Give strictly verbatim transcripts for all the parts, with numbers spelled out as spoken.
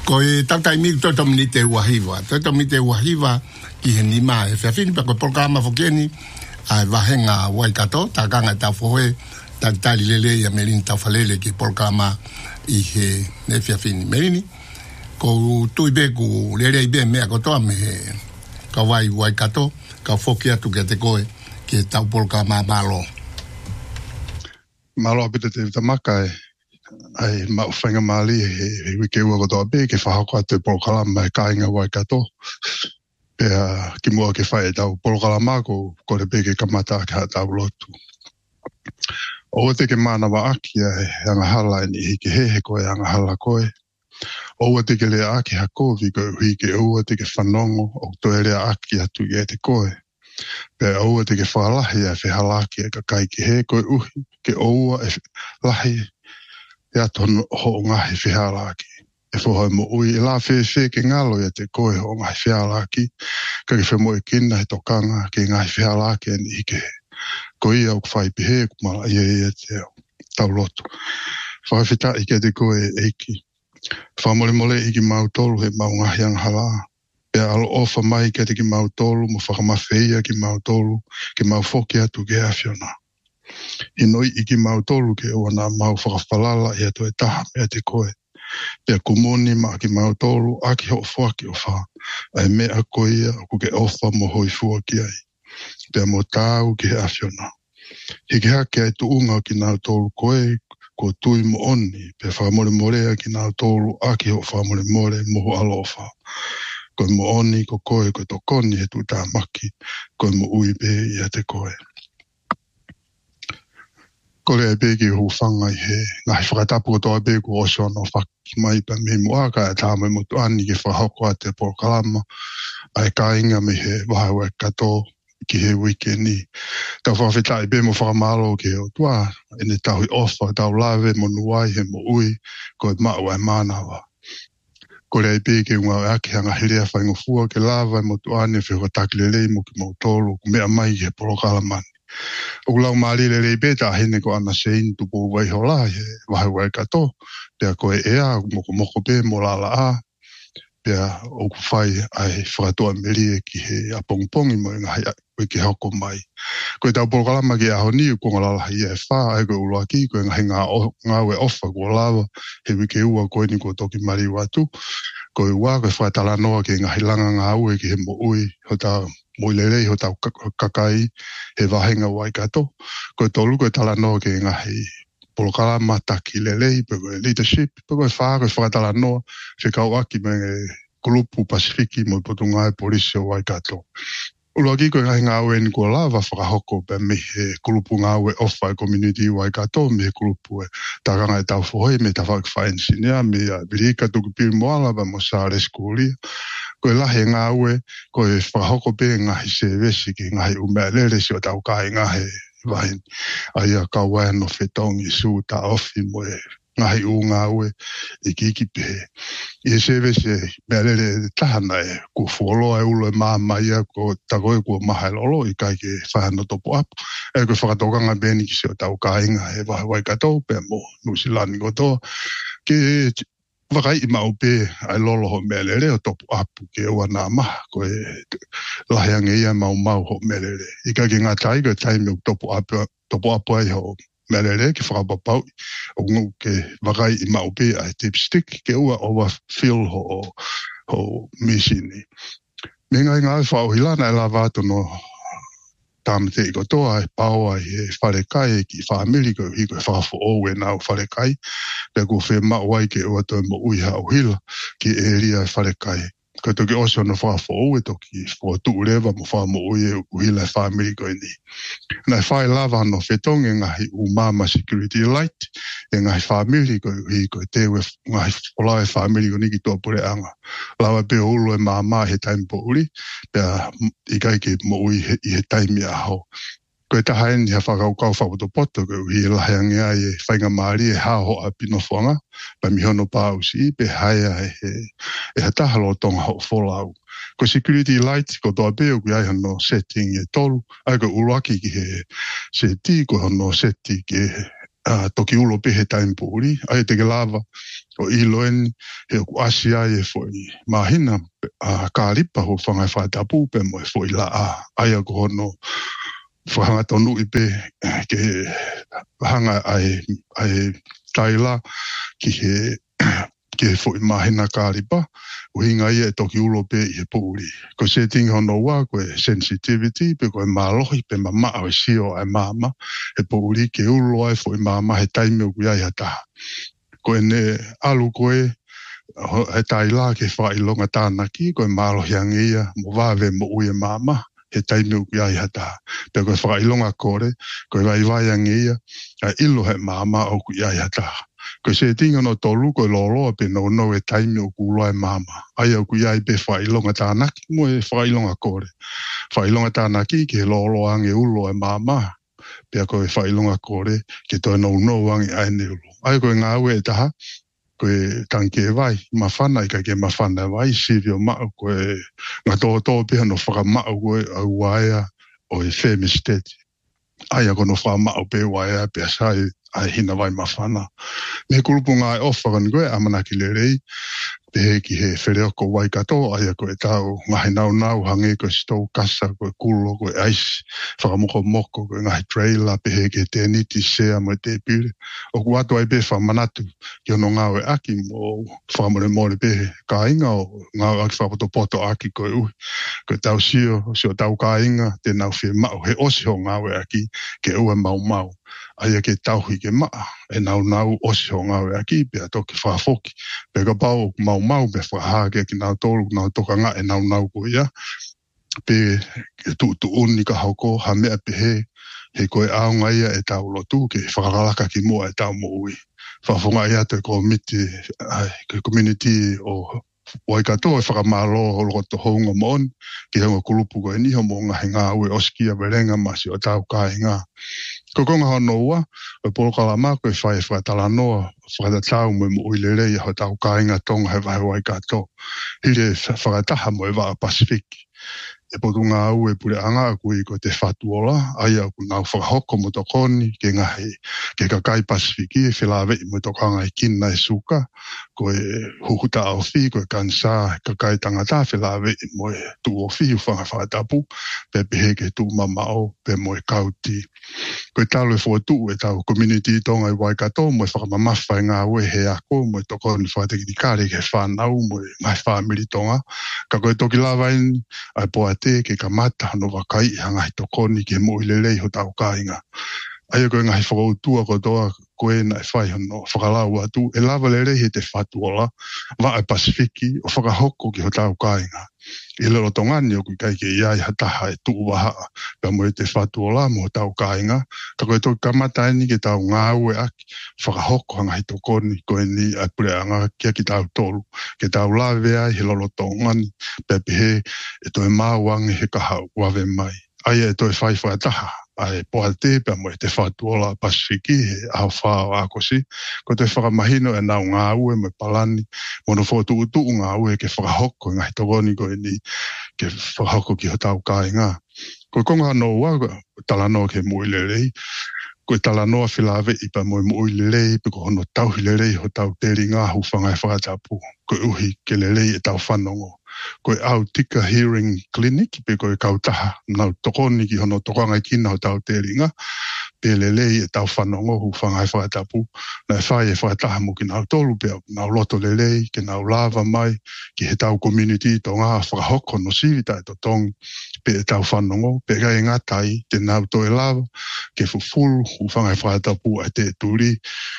ko e tata mi to to mi te wahiva to to mi te wahiva ki he ni mai fa fini pa ko programa fokeni ai va henga Waikato ta kanga ta foe ta tali lele ya melin ta falele ki programa i he ne fa fini melini ko tu be ku lele be me ko to me ka vai Waikato ka fokia tu ke te koe ki ta programa malo malo bit te tamaka ai ma whainga mali he he wike ua kotoa pe ke whahako atu polokalama e kāinga Waikato pea ki mua ke whae tau polokalama ko kore pe ke kamata ke hatau lotu o te ke mana wa akia e anga hala ni hiki hehe koe anga hala koe o te ke lea aki hakovi koe hui ke ua te ke whanongo o toe lea aki atu i e te koe pea ua te ke whalahi e whihalaki e ka kai ki he koe uhi ke ua e lahi ia ton ho ngahi whihalaki. E whohoi mo ui, e la whee whee ke ngalo ia te koe ho ngahi whihalaki, ka ki whemoe kina he tokanga ke ngahi whihalaki e ni ike he. Ko ia o kwhai pihe kumala ia ia te tau lotu. Whai whita ike te koe e eiki. Whamole mole iki mau tolu he mau ngahi ang hala. Pea alo ofa mai ke te ki mau tolu, mo whakamawheia ki mau tolu, ki mau whoki atu ke awhiona. I noi iki mau tolu ke o ana mau whakawhalala i ato e taha mea te koe. Pea kumoni ma ki mau tolu aki ho whaki o wha. Ai mea koe ia o ke ofa mo hoi fua ki ai. Pea mo tāu ki he awhiona. Hiki hake ai tu unga ki nau tolu koe ko tui mo oni. Pea whamore morea ki nau tolu aki ho whamore more moho alofa. Koe mo oni ko koe ko to koni he tu tā maki. Koe mo ui be i a te koe. Ko le be ki hu whanga i he. Ngahi whakatapu o toa be ko osho no whaki mai pa me muaka e tā mai motu ani ki whahoko a te polokalama. Ai ka inga me he wahawe kato ki he wikendi. Tau whawhita i be mo whakamalo ki o tua. Ene tau i ofa tau lawe mo nuai he mo ui ko e mau e manawa. Ko le be ki unga aki hanga hirea whaingo fua ke lawa mo tu ani whiho takilelei mo ki mo tolu ku mea mai he polokalamani. O lau maari le le beta hene ko ana sein tu po wai hola he wai wai kato pea ko e ea moko moko pe mo la la a pea o ku whai ai whakatoa meri e ki he a pongpongi mo inga hai e ki hoko mai ko e tau polokalama ki aho ni ko ngala la hi e wha ai ko uloa ki ko inga hinga ngā we ofa ko lawa he wike ua ko ni ko toki mari watu ko e ua ko e whaitala noa ki inga hilanga ngā ue ki he mo ui ho tau moilelei ho tau kakai he wahenga Waikato. Ko e tolu ko e tala noa ke ngahi polokalama taki lelei, pe koe leadership, pe koe whaa koe whakatala noa, whikau aki me kulupu Pasifiki mo potunga e polisi o Waikato. Uluaki ko e ngahi ngā ue ni kua lawa whakahoko pe me he kulupu ngā ue ofa e community Waikato, me he kulupu e takanga e tau whohoi me tawhak whaensinea, me a birika tuku piri moala ba mo sāre skoolia. Ko e lahe ngā ue, ko e whakahoko pe ngahi se vesi ki ngahi umea lere si o tau kai ngahi vahin. Aia ka wēno whetongi su ta ofi mo e ngahi u ngā ue e kiki pehe. I e se vesi mea lere tahana e ku wholoa e ulo e māma ia ko takoe kua maha e lolo i kai ke whahano topo apu. E ko whakatokanga beni ki se o tau kai ngahi vahi Waikato pe mo nusilani kotoa. Ke wakai i mau pe ai lolo ho melere o topu apu ke ua nā maha ko e laheange ia mau mau ho melere. I ka ki ngā tai ko taimi o topu apu, topu apu ai ho melere ki whakapapau o ngu ke wakai i mau pe ai tipstick ke ua owa feel ho, ho misini. Me ngai ngā whauhilana e la vātu no tam te iko toa e paua i e wharekai e ki whaamiri ko i ko e whakafo oue nā o wharekai pe ko whe mau ai ke ua toi mo uiha o hila ki e ria e wharekai. Ko toki oso no whakafo oue toki fua tuu rewa mo wha mo ui e uhila e whaamiri ko i ni. Nai whae lava no whetonge ngahi umama security light e ngahi whaamiri ko i ko e tewe ngahi wholai e whaamiri ko niki toa pure anga. Lawa pe ulu e māma he taimi po uri pea i kai ke mo ui i he taimi aho. Ko e tahaen i ha whakaukau whakoto poto ko i laheange ai e whainga maari e haho a pino whanga pa mihono pausi pe haia e he e ha tahalo tonga ho wholau. Ko security light ko toa peo ki ai hano setting e tolu ai ko uruaki ki he seti ko hano seti ki a toki ulo pe he taimpuri, ai te ke lava, o iloen he ku asia e foi mahina a karipa ho whangai whaitapu pe mo e foi la a ai a kohono whanga tonu i pe ke hanga ai, ai taila ki he ke foi mahina karipa o hinga ia e toki ulo pe i he puri. Ko se tinga hono wā koe sensitivity pe koe mālohi pe mama au sio ai mama e puri ke ulo ai foi mama he taime o kuia i hata. Koe ne alu koe he taila ke whailonga tānaki koe mālohi angia mo vāwe mo ue mama he taime o kuia i hata. Pe koe whailonga kore koe vai vai angia a ilo he mama o kuia i hata. Ko se tinga no tolu ko lolo pe no no e taime o kulo e mama. Ai au kuia i pe whailonga tānaki mo e whailonga kore. Whailonga tānaki ke lolo ange ulo e mama. Pea ko e whailonga kore ke toi no no ange aene ulo. Ai ko e ngā ue e taha, ko e tanke e vai, mawhana i ka ke mawhana e vai, sivio mao ko e ngā tō tō peha no whakamao ko e au waea o e whemisteti. Ai a kono whamao pe waea pea sai ai hina vai mawhana. Me kulupu ngā e offakan koe amanaki le rei, pe he ki he whereoko wai kato, ai a koe tau ngahi nau nau hange koe stou kasa, koe kulo, koe aisi, whakamoko moko, koe ngahi trailer, pe he ke te niti sea mo te pire. O ku atu ai pe whamanatu, ki ono ngā e aki mo whamore mōre pe he ka inga, o ngā aki whapoto poto aki koe ui. Koe tau sio, sio tau ka inga, te nau whie mau, he osi ho ngā e aki, ke ua mau mau. Ai ke tauhi ke maa, e nau nau osi ho ngā e aki, pe a toki whafoki, pe ka pau mau mau pe whahake ki nau tolu, nau toka ngā e nau nau ko ia, pe tu tu uni ka hauko, ha mea pe he, he koe aunga ia e tau lotu, ke whakaralaka ki mua e tau mo ui. Whafonga ia te komiti, ai, ke community o Waikato e whakamalo o roto hounga mon, ki honga kulupu ko e niho mo ngahi ngā ue oskia verenga masi o tau kai ngā. Ko konga hono ua, o polokala mā koe whai whaitala noa, whaitatau mo mo uilere i ho tau kai ngā tonga he wahi Waikato. Hire whaitaha mo e waa Pasifiki. E potu ngā ue pure anga kui ko te whatuola, ai au ku nau whakahoko mo tokoni, ke ngahi, ke kakai Pasifiki, e whilawe i mo tokanga i kina e suka, ko e huhuta au whi, ko e kansa, kakai tangata, whilawe i mo e tu o whi, uwhanga whaitapu, pe pehe ke tu mamao, pe mo e kauti. Ko e talo e whuatu e tau community tonga i Waikato, mo e whakamamawha i ngā ue he ako, mo e tokoni whaiteki kare ke whanau, mo e ngai whamiri tonga, ka koe toki lawain, ai poa te ke kamata no wakai i hanga hi tokoni ke mo ilelei ho tau kāinga. Ai koe ngahi whakautua ko toa koe na e whai hono whakalau atu, e lava le rei he te whatuola, wa e Pasifiki o whakahoko ki ho tau kāinga. I lero tongani o kui kai ke iai hataha e tuu waha, pia mo e te whatuola mo ho tau kāinga, ka koe toki kamata ni ke tau ngā ue aki, whakahoko hanga hi tokoni koe ni a pure anga kia ki tau tolu, ke tau lawe ai he loro tongani, pia pihe e toi māwangi he kaha wawe mai. Ai e toi whai whaitaha, ai poa te pia mo e te whatuola Pasifiki he au whao akosi, ko te whakamahino e nau ngā ue mo e palani, mono whotu utu ngā ue ke whakahoko ngā hitogoni koe ni ke whakahoko ki ho tau kāinga. Ko konga no ua talanoa ke muilelei, ko talanoa whilawe i pa mo e muilelei, pe ko hono tauhilelei ho tau teri ngā huwhanga e whakatapu, ko uhi ke lelei e tau whanongo. Ko e au tika hearing clinic, pe ko e kautaha, nau tokoni ki hono tokonga i kina ho tau teringa, pe lelei e tau whanongo hu whangai whakatapu, na e whai e whakataha mo ki nau tolu, pe nau loto lelei, ke nau lava mai, ki he tau community to ngā whakahoko no sivita e to tongi, pe e tau whanongo, pe kai ngatai, te nau to e lava, ke fufulu hu whangai whakatapu e te turi,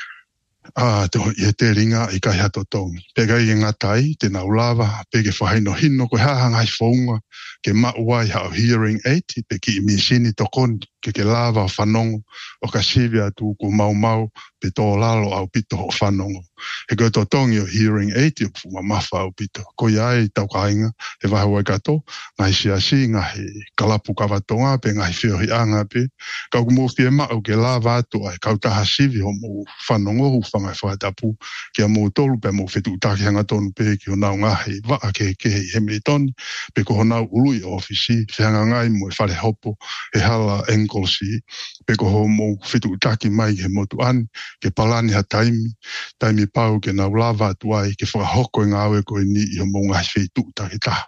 Ah, te i te ringa i kai hato tongi. Pega i ngatai, te nau lava, pege whahaino hino, koe hahangai whaunga, ke mauai hao hearing aid, pe ki i misini tokoni, ke ke lava whanongo, o ka sivia tu ku mau mau, pe tō lalo au pito ho whanongo. He koe tō tongi o hearing aid o fu mamafa o pito. Ko ia e tau kainga, he waha wai kato, ngai siasi, ngai kalapu kawatonga, pe ngai whiohi anga pe. Kau kumo fie mao ke la vātu ai kau taha sivi ho mo whanongo hu whangai whaitapu, kia mo tolu pe mo whetu utaki hanga tonu pe ki ho nau ngahi waa ke ke he hemiri toni, pe ko ho nau ului ofisi, whianga ngai mo e whare hopo, he hala enkolsi, pe ko ho mo whetu utaki mai he motu ani, ke palani ha taimi, taimi pau ke nau lava tuai, ke whakahoko e ngāwe ko e ni i ho mo ngahi whetu utaki taha.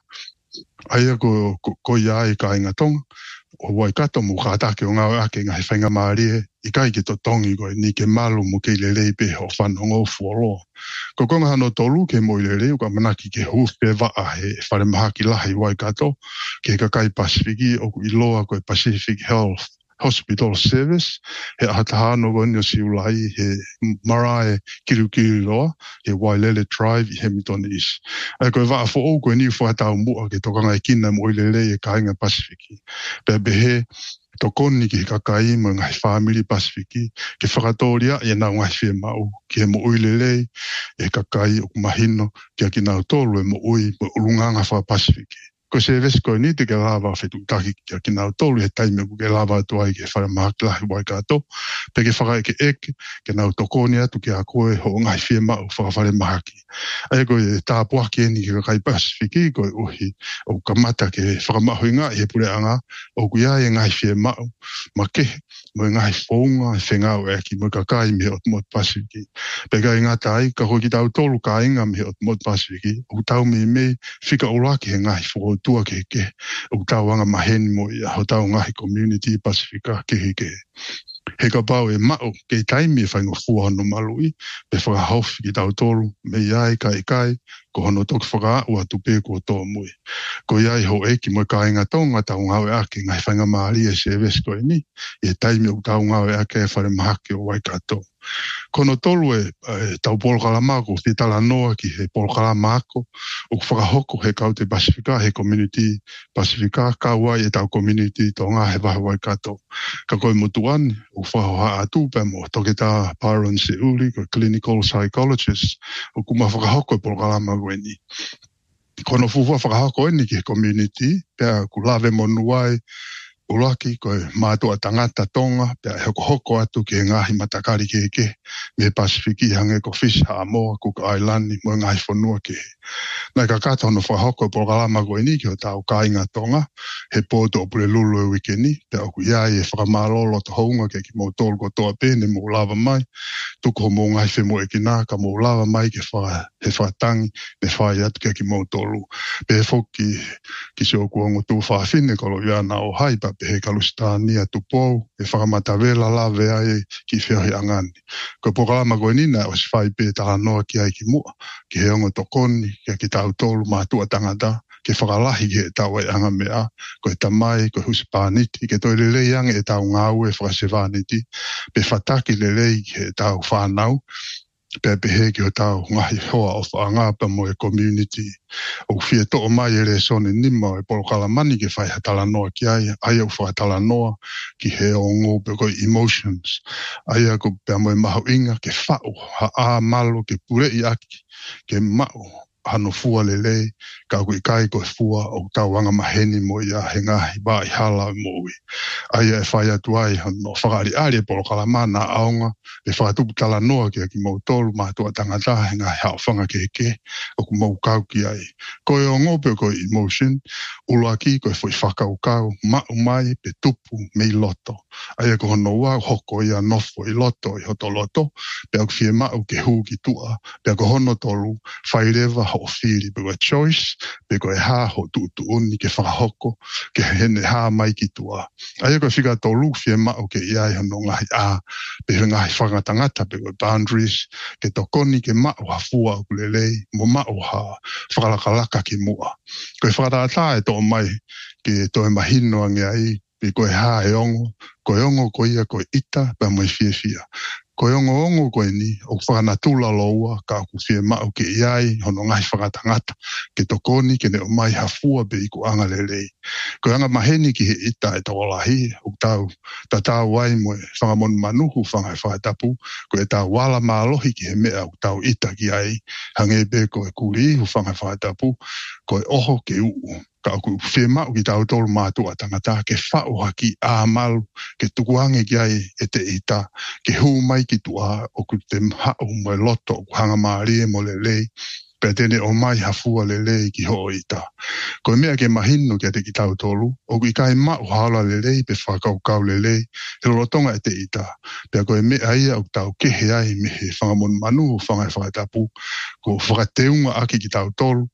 Aia ko, ko, ko ia e ka inga tonga, o wai kato mo kātake o ngāwe ake ngahi whainga maarie, i kai ke to tongi koe ni ke malu mo ke lelei pe ho whanongo fuoloa. Ko konga hano tolu ke mo i lelei o ka manaki ke huwhe waa he whare mahaki lahi wai kato, ke kakai Pasifiki o ku iloa koe Pacific Health Hospital Service, he ahatahano ko ni o siulai, he marae kiru kiru loa, he Wailele Drive i Hamilton East. E koe waa fo o koe ni whaatau mua ke tokanga e kina mo i lelei e kainga Pasifiki. Pe behe, to koni ki kakai mo ngai family Pasifiki, ke whakatoria e nau ngai whie mau, ki he mo uilelei e kakai o kumahino, ki a ki nau tolu e mo ui mo ulunganga wha Pasifiki. Ko se vesi koe ni te ke lava whetu taki ki a ki nau tolu he taime ku ke lava tuai ke whare mahakilahi wai kato, pe ke whakai ke eke, ke nau tokoni atu ki a koe ho ngai whie mau whakawhare mahaki. Ai koe e tāpuaki eni ke kakai Pasifiki koe uhi o kamata ke whakamahui ngā he pure anga o kuia e ngai whie mau ma ke mo e ngai whaunga e whengau e ki mo kakai me o Mot Pasifiki. Pe kai ngā tai ka koe ki tau tolu ka inga me o Mot Pasifiki o tau me me whika uraki he ngai whakotua ke ke o tau anga maheni mo i a ho tau ngahi Community Pasifika ke he ke. He ka pau e mao ke taimi e whaingo fuahano malui, pe whakahofi ki tau tolu, me iai kai kai, ko hono toki whaka ua tupe ko toa mui. Ko iai ho eki mo ka inga tonga tau ngawe ake ngai whainga maari e se vesko e ni, e taimi o tau ngawe ake e whare mahake o Waikato. Kono tolu e, e tau polokalamako, ti tala noa ki he polokalamako, o whakahoko he kau te Pasifika, he Community Pasifika, ka wai e tau community to ngā he waha Waikato. Ka koe motuani, o whahoha atu pe mo, toke tā Byron Seuli, ko clinical psychologist, o kuma whakahoko e polokalamako e ni. Kono fuwa whakahoko e ni ki he community, pea ku lawe monuai, Ulaki koe mātua tangata tonga, pia hoko hoko atu ki ngahi matakari ke ke, me Pasifiki hange ko Fish Samoa, Cook Island, mo ngahi whanua ke he. Nai ka kata hono whahoko e polokalama koe ni ki o tau ka inga tonga, he pōto o pule lulu e wike ni, pia oku iai e whakamārolo to hounga ke ki mo tolu ko toa pēne mo lava mai, tuku ho mo ngahi whemo e ki nā ka mo lava mai ke wha, he whatangi, me whai atu ke ki mo tolu. Pe he whoki ki se o kuongo tū whawhine kolo iana o haipa, he kalustania tupou, e whakamatawela la vea e ki whiohi angani. Ko pokalama koe nina o si whai pē tala noa ki ai ki mua, ki he ongo tokoni, ki ki tau tolu mātua tangata, ke whakalahi ki he tau ai anga mea, ko he tamai, ko he huspaniti, ke toi lelei ange e tau ngau e whakasevaniti, pe whataki lelei ki he tau whanau, pe pehe ki o tau ngahi hoa o whaangapa mo e community. O whie to o mai e re sone nima e polokala mani ke whai hatala noa ki ai, ai au whaatala noa ki he o ngō pe koi emotions. Ai a ko pe mo e maho inga ke whao, ha a malo ke pure i aki, ke mao. Hano fua lelei, ka kui kai ko fua o tau anga maheni mo ia he ngahi ba i hala mo ui. Ai e whai atu ai hano whakari ari e polokala mana aonga, e whakatupu tala noa ki a ki mau tolu mātua tangata he ngahi hao whanga ke ke, o ku mau kau ki ai. Ko e o ngope ko emotion, ulo aki ko e fwoi whakau kau, mau mai pe tupu me i loto. Ai e ko hono ua hoko ia nofo i loto i hoto loto, pe au fie mau ke hu ki tua, pe ko hono tolu, whairewa o whiri, pe koe choice, pe koe hā ho tuutu uni ke whakahoko, ke hene hā mai ki tua. Ai koe whika tolu whie mao ke iai hono ngahi ā, pe he ngahi whangatangata, pe koe boundaries, ke tokoni ke mao ha fua o kulelei, mo mao ha whakalakalaka ki mua. Koe whakatata e tō mai, ke tō e mahino ange ai, pe koe hā e ongo, koe ongo koe ia koe ita, pe moi fie fia. Ko ongo ongo koe ni, o whanatula loa, ka ku fie mau ke iai, hono ngai whakatangata, ke tokoni, ke ne o mai hafua be i ku anga lelei. Ko anga maheni ki he ita e tawalahi, o tau, ta tau wai mo e whangamon manuhu whangai whaitapu, ko e tau wala maalohi ki he mea o tau ita ki ai, hange be ko e kuri ihu whangai whaitapu, ko e oho ke uu. Ka aku fie mau ki tau tolu mātua tangata, ke whao haki a malu, ke tukuange ki ai e te ita, ke hu mai ki tua, o ku te hao mo e loto, ku hanga maari e mo lelei, pe tene o mai hafua lelei ki ho ita. Ko mea ke mahinu ki te ki tau tolu, o ku i kai mau hala lelei, pe whakau kau lelei, he rotonga e te ita. Pe ko e mea ia o tau kehe ai me he whangamon manu, whangai whakatapu, ko whakateunga aki ki tau tolu,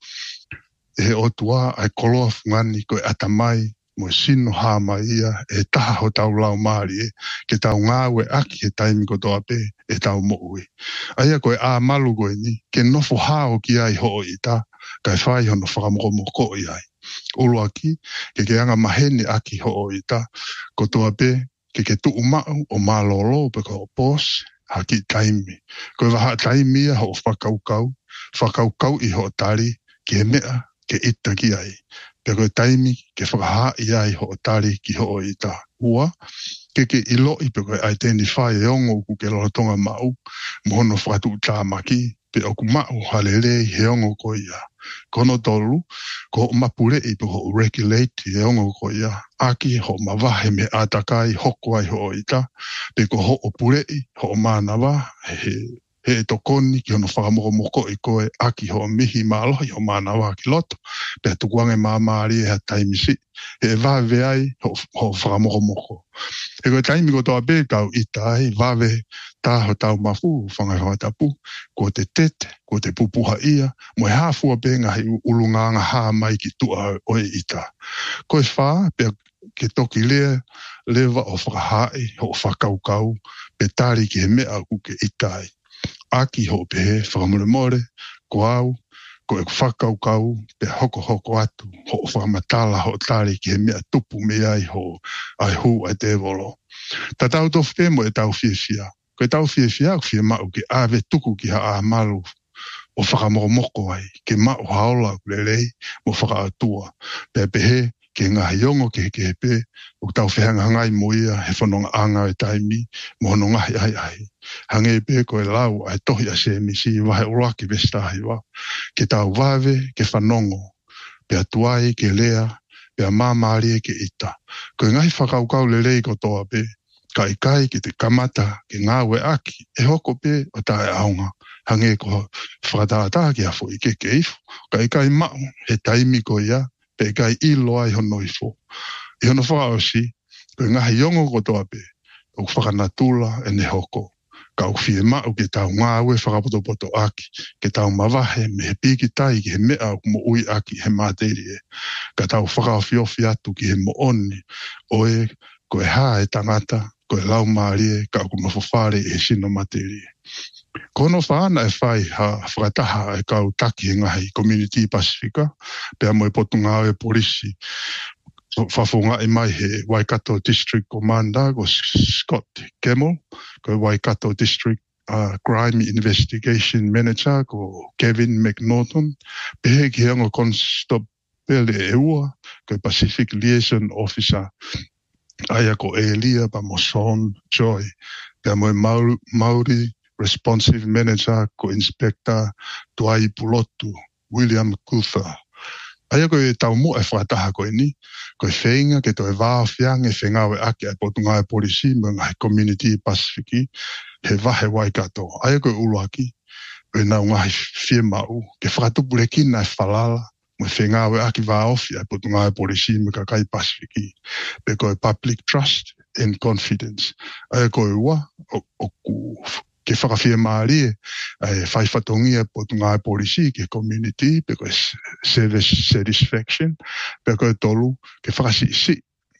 e o tua ai koloa fungani ko e atamai mo sino hama ia e taha ho tau lau maari e ke tau ngāwe aki he taimi ko toa pe e tau mo'ui. Aia ko e a malu ko e ni ke nofo hao ki ai ho o ita kai whai hono whakamoko moko i ai. Ulu aki ke ke anga mahene aki ho o ita ko toa pe ke ke tuu mau o malolo pe ko o pos haki taimi. Ko e waha taimi ia ho o whakaukau whakaukau i ho tari ke mea ke ita ki ai. Pe koe taimi ke whakaha i ai ho o tari ki ho o ita. Ua, ke ke ilo i pe koe identify e ongo ku ke lorotonga mau, mohono whakatu tāmaki, pe oku mau halele he ongo ko ia. Kono tolu, ko o mapure i pe ho regulate he ongo ko ia. Aki ho mawahe me atakai hoko ai ho o ita, pe ko ho o pure i ho o manawa he he e tokoni ki hono whakamoko moko i koe aki ho mihi maalohi ho manawa ki loto. Pe tukuange māmaari e ha taimisi. He e vāwe ai ho, ho whakamoko moko. He koe taimi ko toa be tau ita ai vāwe tā ho tau mafu whangai whakatapu. Ko te tete, ko te pupuha ia. Mo e hāfua be ngahi ulunganga hā mai ki tua o e ita. Ko e whā pe ke toki lea lewa o whakahai ho whakaukau. Pe tāri ki he mea ku ke ita ai. Aki ho pehe, whakamure more, ko au, ko e whakau kau, pe hoko hoko atu, ho whakamatala ho tari ki he mea tupu me ai ho, ai hu ai te volo. Ta tau tofu mo e tau fie fia. Ko e tau fie fia, ko fie mau ki ave tuku ki ha a malu, o whakamoko moko ai, ke mau haola kulelei, mo whakaatua, pe pehe, ke ngā hiongo ke ke he pe, o tau whihanga ngai mo ia, he whanonga anga e taimi, mo hono ngahi ai ai. Hange pe ko e lau, ai tohi a se misi, wahe uraki vestahi wa. Ke tau wawe, ke whanongo, pe atuai, ke lea, pe a māmaari e ke ita. Ko e ngahi whakaukau le lei ko toa pe, ka i kai ke te kamata, ke ngāwe aki, e hoko pe, o tae aunga. Hange ko whakatata ki a fo i ke ke ifu, ka i kai mau, he taimi ko ia, pe kai ilo ai hono i fo. I hono whakaosi, ko ngahi yongo ko toa pe, o whakanatula e ne hoko. Ka u fie mau ke tau ngāwe whakapoto aki, ke tau mawahe me he piki tai ki he mea mo ui aki he māteri e. Ka tau whakaofiofi atu ki he mo oni, oe ko e hā e tangata, ko e lau maari e, ka u mawhawhare e sino materi e. Kono whaana e whai ha whakataha e kau taki he ngahi Community Pasifika, pea mo e potu ngāwe polisi. Whawhunga e mai he Waikato District Commander, ko Scott Gemmell, ko Waikato District uh, Crime Investigation Manager, ko Kevin McNaughton, pehe ki heongo Constable e ua, ko Pacific Liaison Officer, aia ko Elia Bamoson Joy, pea mo e Mauri, Mauri Responsive Manager, ko Inspector Tuai Pulotu, William Kutha. Aia ko e tau mo e whataha ko e ni, ko e whenga ke to e wāo whiang e whengawe ake e potunga e polisi mo ngai Community Pasifiki, he wahe Waikato. Aia ko e uluaki, o e nau ngai whie mau, ke whakatupure kina e whalala, mo e whengawe ake wāo whia e potunga e polisi mo kakai Pasifiki. Pe ko e Public Trust and Confidence. Aia ko e ua, o, o ku ke whakawhia maari e, e whaifatongia po tunga e polisi ke community, pe koe service satisfaction, pe koe tolu, ke whakasi si,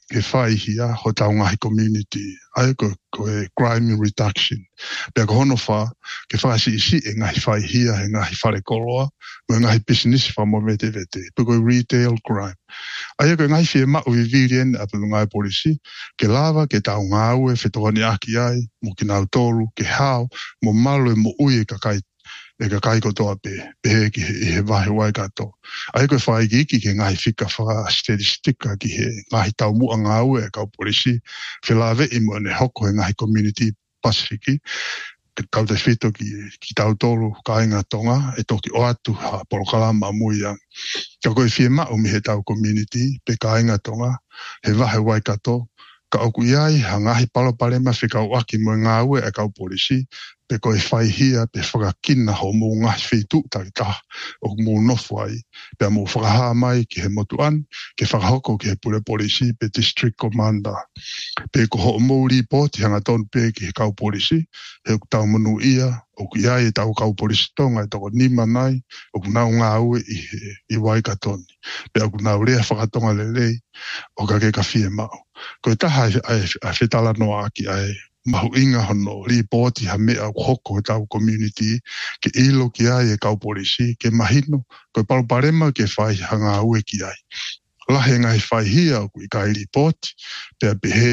ke whai hia ho tau ngahi community ai ko ko e crime reduction pe ko hono fa ke wha si si e ngahi whai hia e ngahi whare koroa mo ngahi business wha mo vete vete pe ko retail crime ai ko ngahi fie ma o vivirien a pe ngai polisi ke lava ke tau ngau e whetoni aki ai mo ki nau tolu ke hao mo malo e mo ui ka kai e ka kai kotoa pe pe ki he vahe wai kato ai ko whai ki ki ke ngahi whika wha statistika ki he ngahi tau mua ngau e kau polisi whilawe i mo ne hoko e ngahi community Pasifiki ke tau te whito ki, ki tau tolu ka inga tonga e toki o atu ha porokalama mui ang ka koe whie mao mi he tau community pe ka inga tonga he vahe wai kato ka oku iai ha ngahi palopalema whika o aki mo ngau e kau polisi pe koe whai hia pe whakakina ho mō ngahi whitu takita o mō nofu ai pe mō whakaha mai ki he motuan ke whakahoko ki he pule polisi pe district commander pe ko ho mō ripoti hanga tonu pe ki he kau polisi he ku tau manu ia o ku iai e tau kau polisi tonga e toko nima nai o ku nau ngā ue i, i wai katoni pe o ku nau rea whakatonga lelei o ka ke ka whie mao koe taha a whetala noa aki ai mahu inga hono ripoti ha mea hoko e tau community ke ilo ki ai e kau polisi ke mahino koe paruparema ke whai hanga ue ki ai lahe ngai whai hia o kui kai ripoti pe a pehe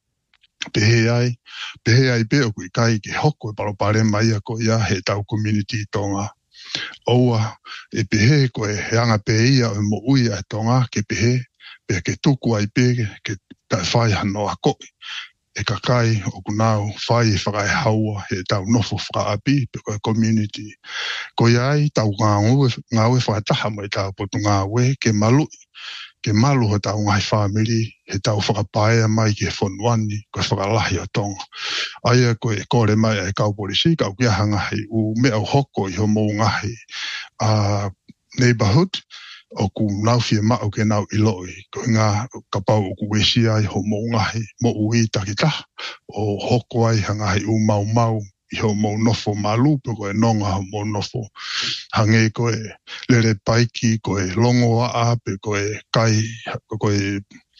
pehe ai pehe ai pe o kui kai ke hoko e paruparema ia ko ia he tau community tonga oua e pehe koe heanga pe ia o mo ui a tonga ke pehe pe ke tuku ai pe ke tai whai hano a koe e ka kai o kunau whai e whakai haua he tau nofo whakaapi pe koe community. Ko iai tau ngā ngāwe whakataha mai tau potu ngāwe ke malu ke malu ho tau ngai whamiri he tau whakapaea mai ke whonuani koe whakalahi o tonga. Aia koe kore mai e kau polisi kau kia hangahi u mea hoko i ho mō ngahi uh, neighborhood o ku nau fia mao ke nau iloi ko ngā kapau o ku wesi ai ho mō ngahi mo ui takita o hoko ai hangahi u mau mau i ho mō nofo malu pe koe nonga ho mō nofo hange koe lere paiki koe longo a pe koe kai koe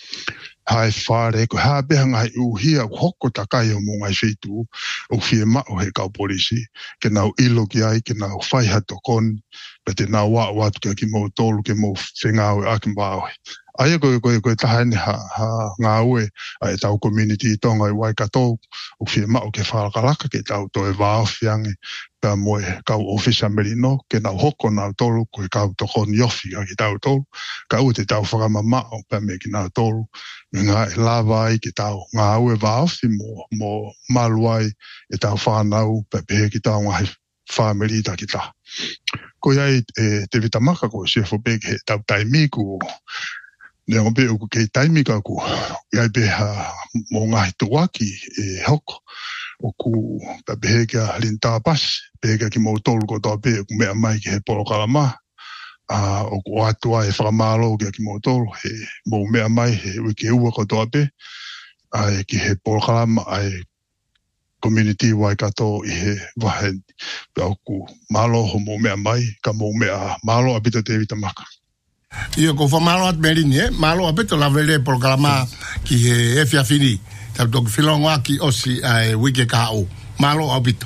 hai whare koe hape hangahi u hia hoko takai o mō ngai whetu o fia mao he kau polisi ke nau ilo ki ai ke nau whai hato kon pe te nā wā wātu kia ki mō tōlu ke mō whengāwe a ki mbāwe. Aia koe koe koe tahane ha, ha ngā ue a e tau community tonga i wai katou o whia mao ke whārakaraka ke tau to e wāo whiange pēr moe kau ofisa merino ke nau hoko nau tōlu koe kau toko ni ofi a ki tau tōlu ka ue te tau whakamamao pēr me ki nau tōlu me ngā e lava ai ke tau ngā ue wāofi mō, mō maluai e tau whānau pēr pehe ki tau ngahi whāmeri ta ki ta. Ko iai e, te vitamaka ko se fo be ke tau taimi ku ne o be ku ke taimi ka ku iai be ha mo ngai tuaki e hoko o ku ta be ke linta pas be ke ki mo tolu ko ta be ku me mai ke polo kalama a o ku atua e whakamalo ke ki mo tolu he mo me mai he wiki ua ko ta be ai ki he polo kalama ai community wai kato i he wahe au ku malo ho mo mea mai ka mo mea malo abito te vitamaka. Io ko fa malo at merini eh malo abito la vele programa ki he e fia fini ta dog filongo aki osi ai wike ka o malo abito.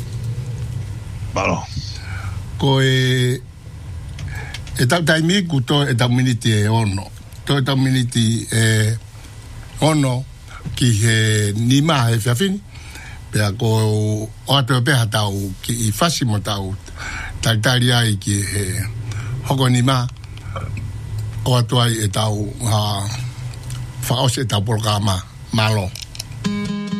Malo. Ko e e ta taimi ku to e ta community e ono. To e ta community e ono ki he nima e fia fini. Pea ko o ato pea tau ki i whasi mo tau taitari ai ki he hoko ni ma o ato ai e tau ha whaose e tau programa malo.